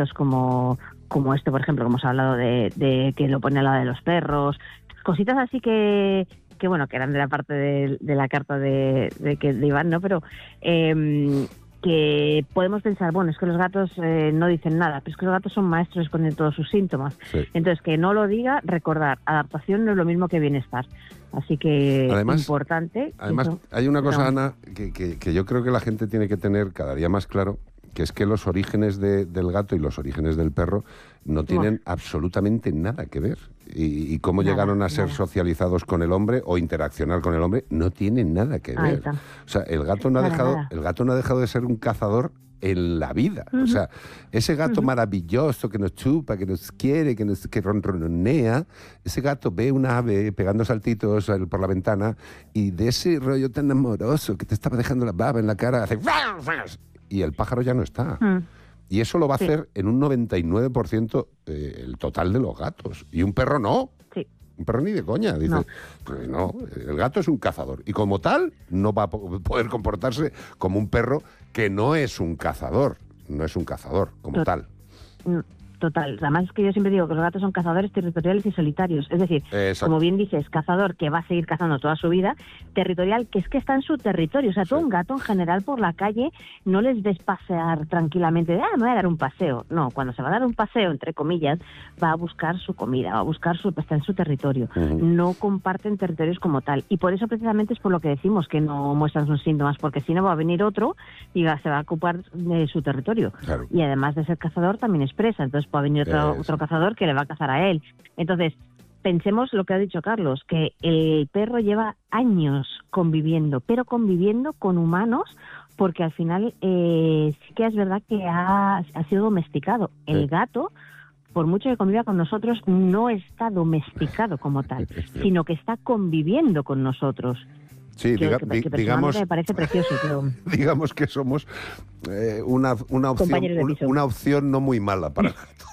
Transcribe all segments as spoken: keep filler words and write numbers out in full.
mitos como, como este, por ejemplo, como hemos hablado de, de que lo pone al lado de los perros, cositas así que... que bueno, que eran de la parte de, de la carta de, de, que, de Iván, ¿no? Pero eh, que podemos pensar, bueno, es que los gatos eh, no dicen nada, pero es que los gatos son maestros con todos sus síntomas. Sí. Entonces, que no lo diga, recordar, adaptación no es lo mismo que bienestar. Así que además, importante. Además, eso, hay una cosa, no. Ana, que, que, que yo creo que la gente tiene que tener cada día más claro, que es que los orígenes de, del gato y los orígenes del perro no tienen no. absolutamente nada que ver. Y, y cómo nada, llegaron a ser nada. socializados con el hombre o interaccionar con el hombre no tienen nada que ver. O sea, el gato no ha nada, dejado, nada. el gato no ha dejado de ser un cazador en la vida. Uh-huh. O sea, ese gato uh-huh. maravilloso que nos chupa, que nos quiere, que nos que ronronea, ese gato ve una ave pegando saltitos por la ventana y de ese rollo tan amoroso que te estaba dejando la baba en la cara, hace... y el pájaro ya no está. Uh-huh. Y eso lo va a sí. hacer en un noventa y nueve por ciento eh, el total de los gatos. Y un perro no. Sí. Un perro ni de coña. Dice, no. Pues no, el gato es un cazador. Y como tal, no va a poder comportarse como un perro que no es un cazador. No es un cazador como no. tal. No. Total. Además es que yo siempre digo que los gatos son cazadores territoriales y solitarios. Es decir, Exacto. como bien dices, cazador que va a seguir cazando toda su vida, territorial que es que está en su territorio. O sea, sí. tú un gato en general por la calle no les ves pasear tranquilamente, de, ah, me voy a dar un paseo. No, cuando se va a dar un paseo, entre comillas, va a buscar su comida, va a buscar su... está en su territorio. Uh-huh. No comparten territorios como tal. Y por eso precisamente es por lo que decimos que no muestran sus síntomas, porque si no va a venir otro y va, se va a ocupar de su territorio. Claro. Y además de ser cazador, también expresa. Entonces puede venir otro, otro cazador que le va a cazar a él. Entonces, pensemos lo que ha dicho Carlos, que el perro lleva años conviviendo, pero conviviendo con humanos, porque al final eh, sí que es verdad que ha, ha sido domesticado. El sí. gato, por mucho que conviva con nosotros, no está domesticado como tal, sino que está conviviendo con nosotros. Sí, que, diga, que, que digamos, me parece precioso. Pero... digamos que somos eh, una, una, opción, un, una opción no muy mala para el gato.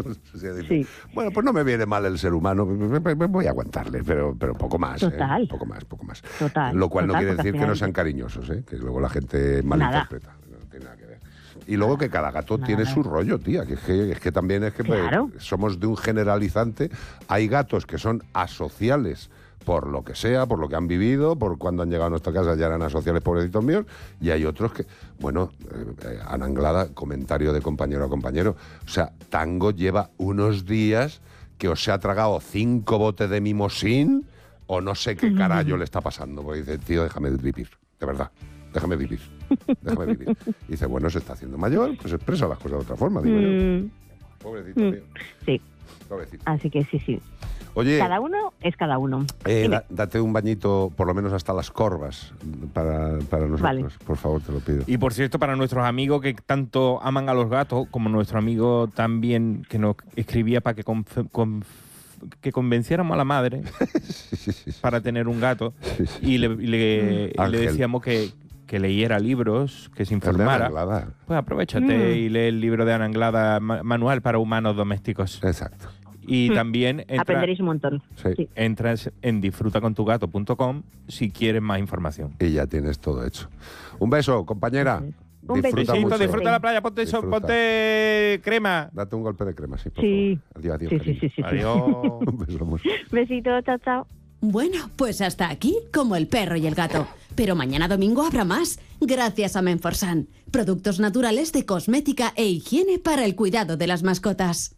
Sí. Bueno, pues no me viene mal el ser humano, voy a aguantarle, pero, pero poco más, total. ¿eh? Poco más, poco más. Total, Lo cual total, no quiere decir que no sean de... cariñosos, ¿eh? Que luego la gente malinterpreta. Nada. No tiene nada que ver. Y luego que cada gato nada, tiene nada. su rollo, tía, que es que, es que también es que claro. pues, somos de un generalizante. Hay gatos que son asociales por lo que sea, por lo que han vivido, por cuando han llegado a nuestra casa ya eran asociales, pobrecitos míos, y hay otros que, bueno, eh, Ana Anglada, comentario de compañero a compañero, o sea, Tango lleva unos días que o se ha tragado cinco botes de mimosín, o no sé qué carajo le está pasando, porque dice, tío, déjame vivir, de verdad, déjame vivir, déjame vivir. Y dice, bueno, se está haciendo mayor, pues expresa las cosas de otra forma, digo mm. yo. Pobrecito mío. Sí. Pobrecito. Así que sí, sí. Oye, cada uno es cada uno. Eh, da, date un bañito, por lo menos hasta las corvas, para, para nosotros. Vale. Por favor, te lo pido. Y por cierto, para nuestros amigos que tanto aman a los gatos, como nuestro amigo también que nos escribía para que, conf- conf- que convenciéramos a la madre sí, sí, sí, para sí. tener un gato, sí, sí. y, le, y, le, y le decíamos que, que leyera libros, que se informara. Pues aprovechate mm. y lee el libro de Ana Anglada, Manual para Humanos Domésticos. Exacto. Y también entra, aprenderéis un montón. Sí. Sí. Entras en disfruta con tu gato punto com si quieres más información. Y ya tienes todo hecho. Un beso, compañera. Sí. Un disfruta besito, mucho. Disfruta la playa, ponte, disfruta. ponte crema. Date un golpe de crema, sí, por sí. favor. Adiós, adiós. Sí, sí, sí, sí, adiós. Un beso, amor. Besito, chao, chao. Bueno, pues hasta aquí, como el perro y el gato. Pero mañana domingo habrá más, gracias a Menforsan. Productos naturales de cosmética e higiene para el cuidado de las mascotas.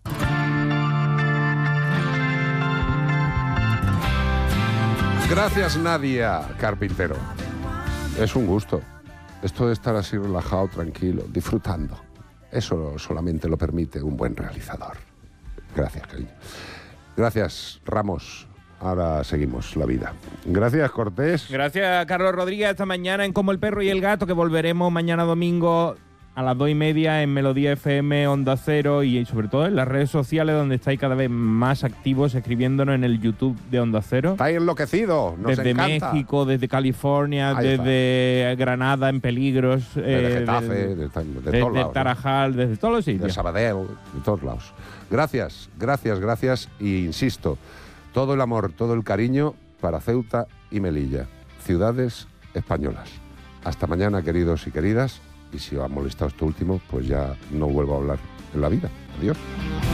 Gracias, Nadia Carpintero. Es un gusto. Esto de estar así relajado, tranquilo, disfrutando. Eso solamente lo permite un buen realizador. Gracias, cariño. Gracias, Ramos. Ahora seguimos la vida. Gracias, Cortés. Gracias, Carlos Rodríguez. Esta mañana en Como el Perro y el Gato, que volveremos mañana domingo a las dos y media en Melodía F M, Onda Cero y sobre todo en las redes sociales, donde estáis cada vez más activos escribiéndonos en el YouTube de Onda Cero. Estáis enloquecidos, nos desde encanta. México, desde California, Ahí desde está. Granada en peligros, desde eh, Getafe, de, de, de, de todos desde lados, Tarajal, ¿no? Desde todos los sitios. De Sabadell, de todos lados. Gracias, gracias, gracias. Y insisto, todo el amor, todo el cariño para Ceuta y Melilla, ciudades españolas. Hasta mañana, queridos y queridas. Y si os ha molestado esto último, pues ya no vuelvo a hablar en la vida. Adiós.